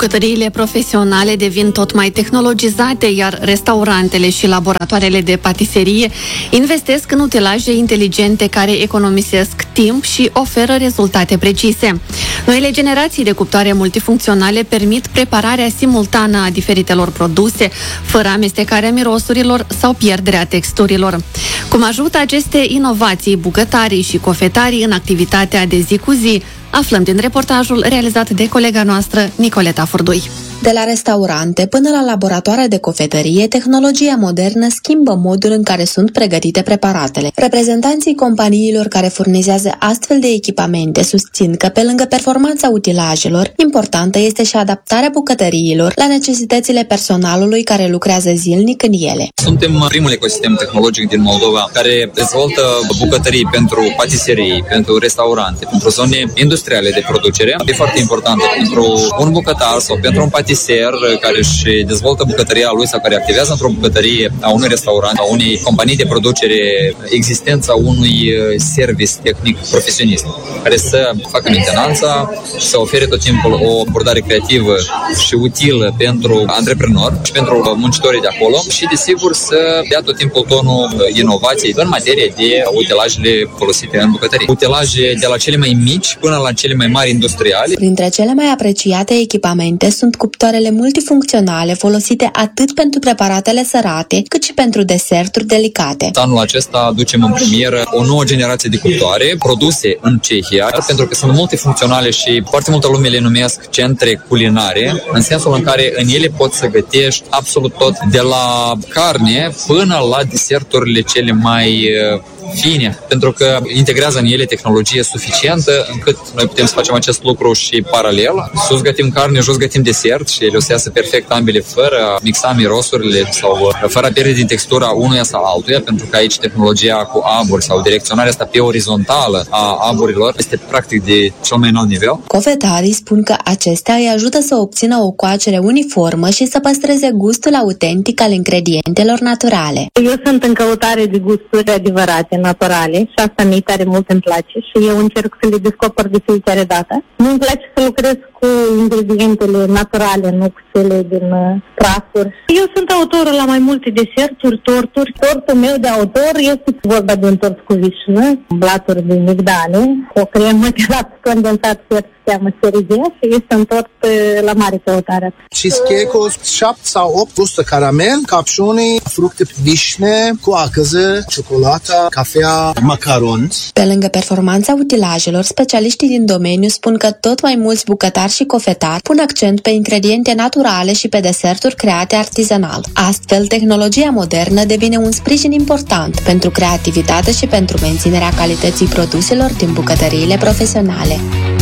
Bucătăriile profesionale devin tot mai tehnologizate, iar restaurantele și laboratoarele de patiserie investesc în utilaje inteligente care economisesc timp și oferă rezultate precise. Noile generații de cuptoare multifuncționale permit prepararea simultană a diferitelor produse, fără amestecarea mirosurilor sau pierderea texturilor. Cum ajută aceste inovații bucătarii și cofetarii în activitatea de zi cu zi? Aflăm din reportajul realizat de colega noastră, Nicoleta Furdui. De la restaurante până la laboratoare de cofetărie, tehnologia modernă schimbă modul în care sunt pregătite preparatele. Reprezentanții companiilor care furnizează astfel de echipamente susțin că, pe lângă performanța utilajelor, importantă este și adaptarea bucătăriilor la necesitățile personalului care lucrează zilnic în ele. Suntem primul ecosistem tehnologic din Moldova care dezvoltă bucătării pentru patiserii, pentru restaurante, pentru zone industriale de producere. E foarte importantă pentru un bucătar sau pentru un patiser care își dezvoltă bucătăria lui sau care activează într-o bucătărie a unui restaurant, a unei companii de producere, existența unui service tehnic profesionist care să facă mentenanța, să ofere tot timpul o abordare creativă și utilă pentru antreprenori și pentru muncitorii de acolo și, desigur, să dea tot timpul tonul inovației în materie de utilajele folosite în bucătărie. Utilaje de la cele mai mici până la cele mai mari industriale. Printre cele mai apreciate echipamente sunt cuptoarele multifuncționale folosite atât pentru preparatele sărate, cât și pentru deserturi delicate. Anul acesta aducem în premieră o nouă generație de cuptoare produse în Cehia, pentru că sunt multifuncționale și foarte multă lume le numesc centre culinare, în sensul în care în ele poți să gătești absolut tot, de la carne până la deserturile cele mai fine, pentru că integrează în ele tehnologie suficientă încât noi putem să facem acest lucru și paralel. Sus gătim carne, jos gătim desert și ele o să iasă perfect ambele fără a mixa mirosurile sau fără a pierde din textura unuia sau altuia, pentru că aici tehnologia cu aburi sau direcționarea asta pe orizontală a aburilor este practic de cel mai înalt nivel. Cofetarii spun că acestea îi ajută să obțină o coacere uniformă și să păstreze gustul autentic al ingredientelor naturale. Eu sunt în căutare de gusturi adevărate, naturale, și asta mie tare mult îmi place și eu încerc să le descoper de fiecare dată. Nu-mi place să lucrez cu ingredientele naturale, nu cu cele din prafuri. Eu sunt autorul la mai multe deserturi, torturi. Tortul meu de autor este vorba de un tort cu vișină, blaturi de migdale, o cremă de lapte condensat se cheamă serize și este un tort la mare căutare. Cheesecake-ul 7 sau 8 gustă caramel, capșuni, fructe vișne, coacăză, ciocolată, cafea, macaroni. Pe lângă performanța utilajelor, specialiștii din domeniu spun că tot mai mulți bucătari și cofetari pun accent pe ingrediente naturale și pe deserturi create artizanal. Astfel, tehnologia modernă devine un sprijin important pentru creativitate și pentru menținerea calității produselor din bucătăriile profesionale.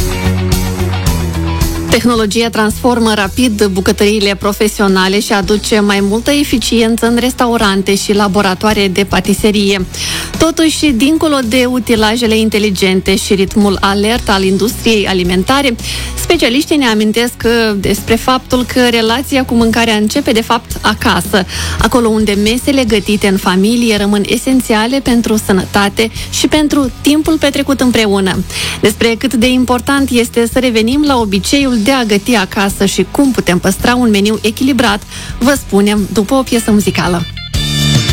Tehnologia transformă rapid bucătăriile profesionale și aduce mai multă eficiență în restaurante și laboratoare de patiserie. Totuși, dincolo de utilajele inteligente și ritmul alert al industriei alimentare, specialiștii ne amintesc despre faptul că relația cu mâncarea începe de fapt acasă, acolo unde mesele gătite în familie rămân esențiale pentru sănătate și pentru timpul petrecut împreună. Despre cât de important este să revenim la obiceiul de a găti acasă și cum putem păstra un meniu echilibrat, vă spunem după o piesă muzicală.